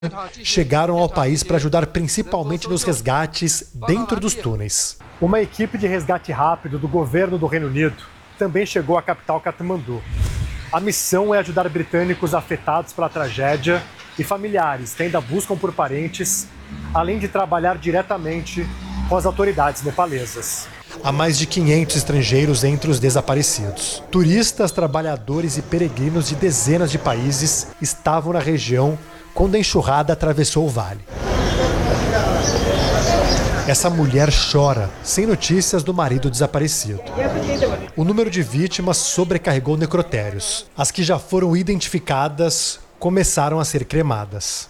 chegaram ao país para ajudar principalmente nos resgates dentro dos túneis. Uma equipe de resgate rápido do governo do Reino Unido também chegou à capital Katmandu. A missão é ajudar britânicos afetados pela tragédia e familiares que ainda buscam por parentes, além de trabalhar diretamente com as autoridades nepalesas. Há mais de 500 estrangeiros entre os desaparecidos. Turistas, trabalhadores e peregrinos de dezenas de países estavam na região quando a enxurrada atravessou o vale. Essa mulher chora, sem notícias do marido desaparecido. O número de vítimas sobrecarregou necrotérios. As que já foram identificadas começaram a ser cremadas.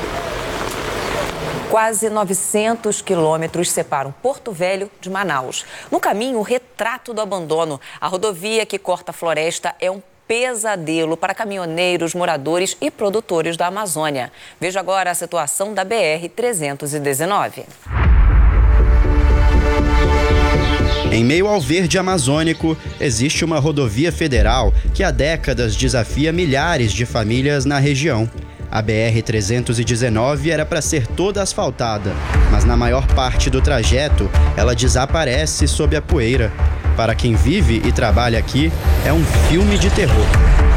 Quase 900 quilômetros separam Porto Velho de Manaus. No caminho, o retrato do abandono. A rodovia que corta a floresta é um pesadelo para caminhoneiros, moradores e produtores da Amazônia. Veja agora a situação da BR-319. Em meio ao verde amazônico, existe uma rodovia federal que há décadas desafia milhares de famílias na região. A BR-319 era para ser toda asfaltada, mas na maior parte do trajeto ela desaparece sob a poeira. Para quem vive e trabalha aqui, é um filme de terror.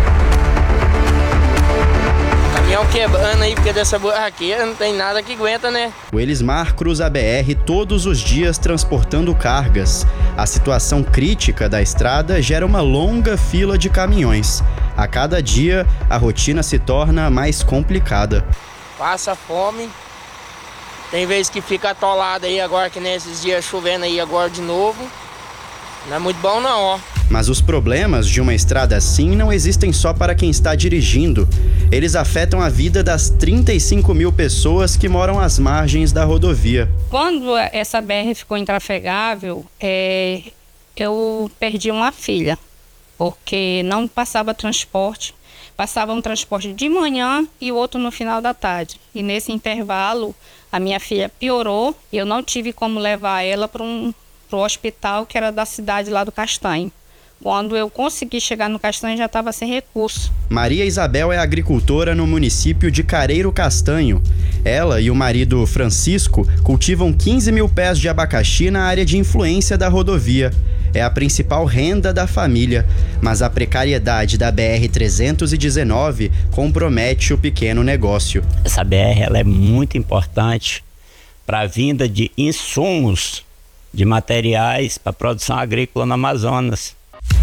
Caminhão quebrando aí, porque dessa buraqueira não tem nada que aguenta, né? O Elismar cruza a BR todos os dias transportando cargas. A situação crítica da estrada gera uma longa fila de caminhões. A cada dia, a rotina se torna mais complicada. Passa fome. Tem vezes que fica atolado aí agora, que nesses dias chovendo aí agora de novo. Não é muito bom não, ó. Mas os problemas de uma estrada assim não existem só para quem está dirigindo. Eles afetam a vida das 35 mil pessoas que moram às margens da rodovia. Quando essa BR ficou intrafegável, eu perdi uma filha, porque não passava transporte. Passava um transporte de manhã e o outro no final da tarde. E nesse intervalo, a minha filha piorou e eu não tive como levar ela para o hospital que era da cidade lá do Castanho. Quando eu consegui chegar no Castanho, já estava sem recurso. Maria Isabel é agricultora no município de Careiro Castanho. Ela e o marido Francisco cultivam 15 mil pés de abacaxi na área de influência da rodovia. É a principal renda da família, mas a precariedade da BR-319 compromete o pequeno negócio. Essa BR ela é muito importante para a vinda de insumos, de materiais para a produção agrícola no Amazonas.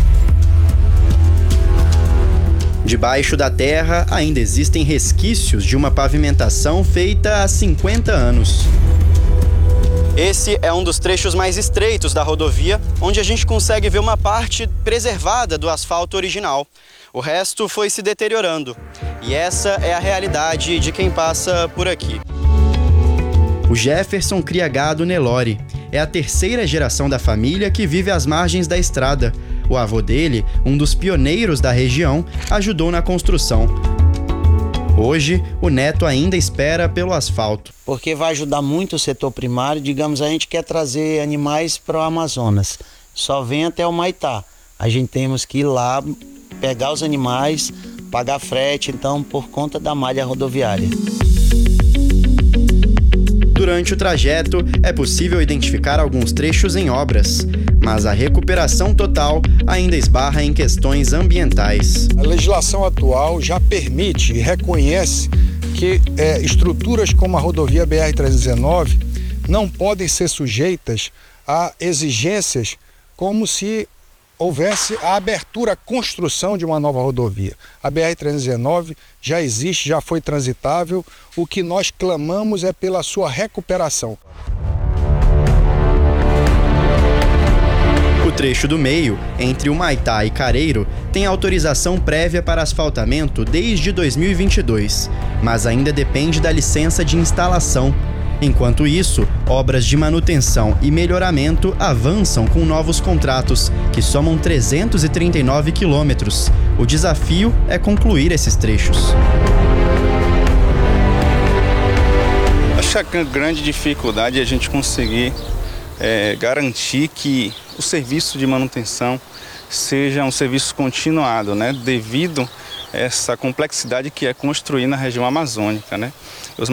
Debaixo da terra ainda existem resquícios de uma pavimentação feita há 50 anos. Esse é um dos trechos mais estreitos da rodovia, onde a gente consegue ver uma parte preservada do asfalto original. O resto foi se deteriorando. E essa é a realidade de quem passa por aqui. O Jefferson cria gado Nelore. É a terceira geração da família que vive às margens da estrada. O avô dele, um dos pioneiros da região, ajudou na construção. Hoje, o neto ainda espera pelo asfalto. Porque vai ajudar muito o setor primário. Digamos, a gente quer trazer animais para o Amazonas. Só vem até o Maitá. A gente temos que ir lá, pegar os animais, pagar frete, então, por conta da malha rodoviária. Durante o trajeto, é possível identificar alguns trechos em obras, mas a recuperação total ainda esbarra em questões ambientais. A legislação atual já permite e reconhece que estruturas como a rodovia BR-319 não podem ser sujeitas a exigências como se houvesse a abertura, a construção de uma nova rodovia. A BR-319 já existe, já foi transitável. O que nós clamamos é pela sua recuperação. O trecho do meio, entre o Maitá e Careiro, tem autorização prévia para asfaltamento desde 2022, mas ainda depende da licença de instalação. Enquanto isso, obras de manutenção e melhoramento avançam com novos contratos, que somam 339 quilômetros. O desafio é concluir esses trechos. Acho que a grande dificuldade é a gente conseguir garantir que o serviço de manutenção seja um serviço continuado, né? Devido essa complexidade que é construir na região amazônica, né?